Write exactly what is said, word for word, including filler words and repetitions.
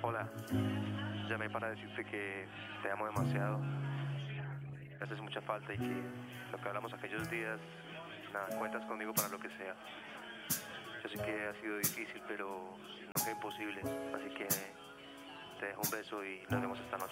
Hola, llamé para decirte que te amo demasiado, me haces mucha falta y que lo que hablamos aquellos días, nada, cuentas conmigo para lo que sea. Yo sé que ha sido difícil, pero nunca imposible, así que te dejo un beso y nos vemos esta noche.